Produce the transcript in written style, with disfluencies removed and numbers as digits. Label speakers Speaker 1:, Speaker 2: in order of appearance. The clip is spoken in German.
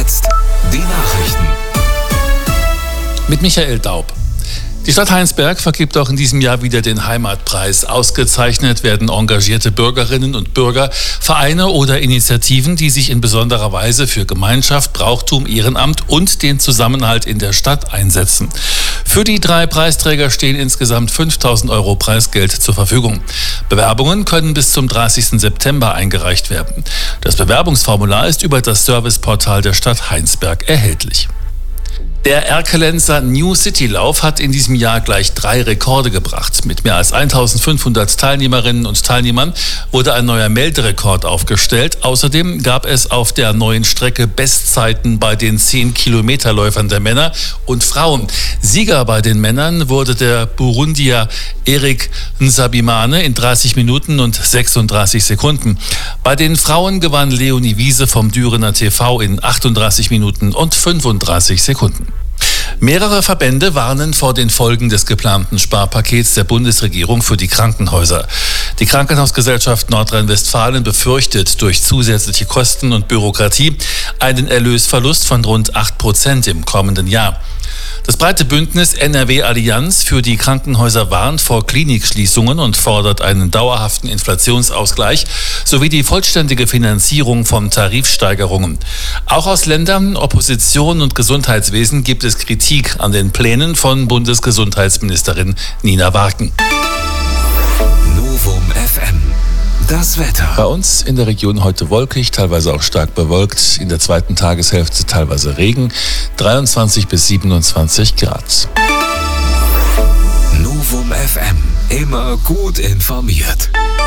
Speaker 1: jetzt die Nachrichten.
Speaker 2: Mit Michael Daub. Die Stadt Heinsberg vergibt auch in diesem Jahr wieder den Heimatpreis. Ausgezeichnet werden engagierte Bürgerinnen und Bürger, Vereine oder Initiativen, die sich in besonderer Weise für Gemeinschaft, Brauchtum, Ehrenamt und den Zusammenhalt in der Stadt einsetzen. Für die 3 Preisträger stehen insgesamt 5.000 € Preisgeld zur Verfügung. Bewerbungen können bis zum 30. September eingereicht werden. Das Bewerbungsformular ist über das Serviceportal der Stadt Heinsberg erhältlich. Der Erkelenzer New City Lauf hat in diesem Jahr gleich 3 Rekorde gebracht. Mit mehr als 1.500 Teilnehmerinnen und Teilnehmern wurde ein neuer Melderekord aufgestellt. Außerdem gab es auf der neuen Strecke Bestzeiten bei den 10-Kilometer-Läufern der Männer und Frauen. Sieger bei den Männern wurde der Burundier Erik Nsabimane in 30 Minuten und 36 Sekunden. Bei den Frauen gewann Leonie Wiese vom Dürener TV in 38 Minuten und 35 Sekunden. Mehrere Verbände warnen vor den Folgen des geplanten Sparpakets der Bundesregierung für die Krankenhäuser. Die Krankenhausgesellschaft Nordrhein-Westfalen befürchtet durch zusätzliche Kosten und Bürokratie einen Erlösverlust von rund 8% im kommenden Jahr. Das breite Bündnis NRW Allianz für die Krankenhäuser warnt vor Klinikschließungen und fordert einen dauerhaften Inflationsausgleich sowie die vollständige Finanzierung von Tarifsteigerungen. Auch aus Ländern, Opposition und Gesundheitswesen gibt es Kritik an den Plänen von Bundesgesundheitsministerin Nina Warken.
Speaker 1: Novum FM. Das Wetter.
Speaker 2: Bei uns in der Region heute wolkig, teilweise auch stark bewölkt. In der zweiten Tageshälfte teilweise Regen, 23 bis 27 Grad.
Speaker 1: Novum FM. Immer gut informiert.